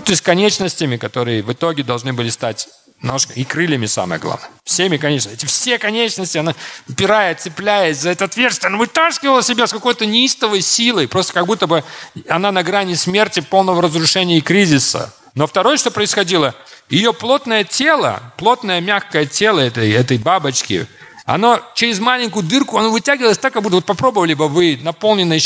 то есть конечностями, которые в итоге должны были стать ножками и крыльями, самое главное. Всеми конечностями. Эти все конечности, она упирает, цепляясь за это отверстие, она вытаскивала себя с какой-то неистовой силой, просто как будто бы она на грани смерти, полного разрушения и кризиса. Но второе, что происходило, ее плотное тело, плотное мягкое тело этой бабочки, оно через маленькую дырку, оно вытягивалось так, как будто вот попробовали бы вы наполненный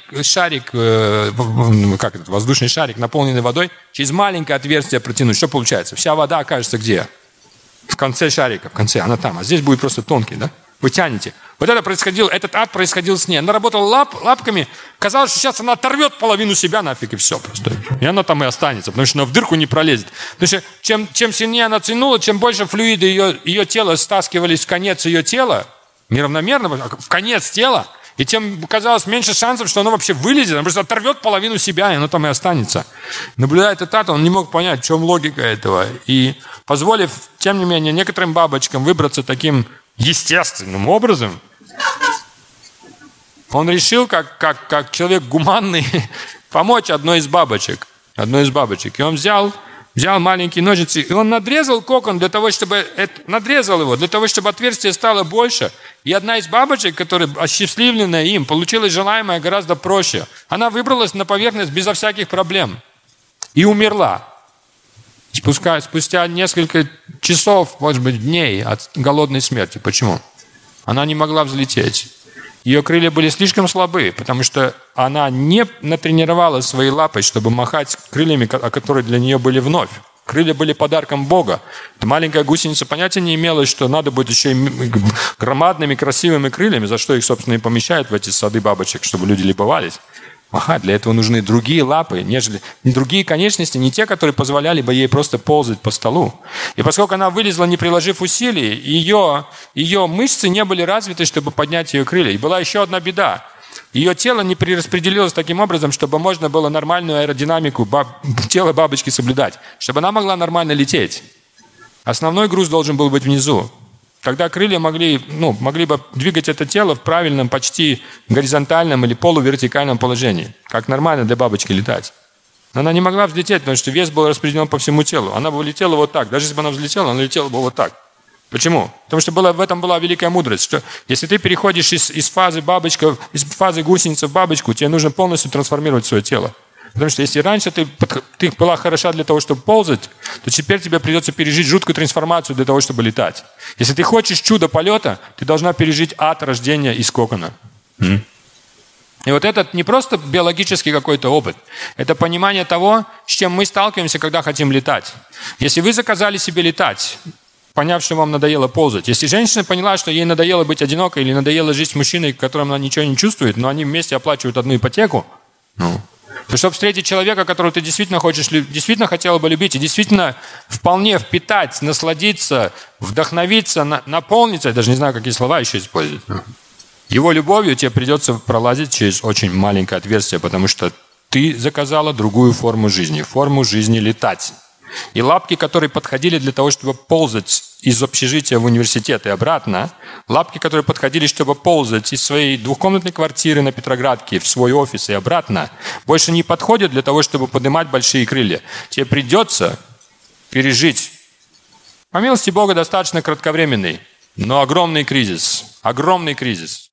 воздушный шарик, наполненный водой, через маленькое отверстие протянуть. Что получается? Вся вода окажется где? В конце шарика, в конце, она там. А здесь будет просто тонкий, да? Вы тянете. Вот это происходило, этот ад происходил с ней. Она работала лапками, казалось, что сейчас она оторвет половину себя нафиг, и все просто. И она там и останется, потому что она в дырку не пролезет. Потому что чем сильнее она тянула, чем больше флюиды ее тела стаскивались в конец ее тела, неравномерно, в конец тела, и тем казалось меньше шансов, что оно вообще вылезет, она просто оторвет половину себя, и оно там и останется. Наблюдая этот ад, он не мог понять, в чем логика этого. И позволив, тем не менее, некоторым бабочкам выбраться таким естественным образом, он решил, как человек гуманный, помочь одной из бабочек. И он взял маленькие ножницы, и он надрезал кокон для того, чтобы отверстие стало больше. И одна из бабочек, которая осчастливленная им, получила желаемое гораздо проще. Она выбралась на поверхность безо всяких проблем и умерла. Спустя несколько часов, может быть, дней от голодной смерти. Почему? Она не могла взлететь. Ее крылья были слишком слабы, потому что она не натренировала свои лапы, чтобы махать крыльями, которые для нее были вновь. Крылья были подарком Бога. Эта маленькая гусеница понятия не имела, что надо будет еще и громадными красивыми крыльями, за что их, собственно, и помещают в эти сады бабочек, чтобы люди любовались. Для этого нужны другие лапы, нежели другие конечности, не те, которые позволяли бы ей просто ползать по столу. И поскольку она вылезла, не приложив усилий, ее мышцы не были развиты, чтобы поднять ее крылья. И была еще одна беда. Ее тело не перераспределилось таким образом, чтобы можно было нормальную аэродинамику тела бабочки соблюдать, чтобы она могла нормально лететь. Основной груз должен был быть внизу. Тогда крылья могли бы двигать это тело в правильном, почти горизонтальном или полувертикальном положении, как нормально для бабочки летать. Но она не могла взлететь, потому что вес был распределен по всему телу. Она бы летела вот так. Даже если бы она взлетела, она летела бы вот так. Почему? Потому что в этом была великая мудрость, что если ты переходишь из фазы гусеницы в бабочку, тебе нужно полностью трансформировать свое тело. Потому что если раньше ты была хороша для того, чтобы ползать, то теперь тебе придется пережить жуткую трансформацию для того, чтобы летать. Если ты хочешь чудо полета, ты должна пережить ад рождения из кокона. И вот это не просто биологический какой-то опыт. Это понимание того, с чем мы сталкиваемся, когда хотим летать. Если вы заказали себе летать, поняв, что вам надоело ползать. Если женщина поняла, что ей надоело быть одинокой или надоело жить с мужчиной, к которому она ничего не чувствует, но они вместе оплачивают одну ипотеку, чтобы встретить человека, которого ты действительно хотела бы любить и действительно вполне впитать, насладиться, вдохновиться, наполниться, я даже не знаю, какие слова еще использовать. Его любовью тебе придется пролазить через очень маленькое отверстие, потому что ты заказала другую форму жизни летать. И лапки, которые подходили для того, чтобы ползать из общежития в университет и обратно, лапки, которые подходили, чтобы ползать из своей двухкомнатной квартиры на Петроградке в свой офис и обратно, больше не подходят для того, чтобы поднимать большие крылья. Тебе придется пережить, по милости Бога, достаточно кратковременный, но огромный кризис.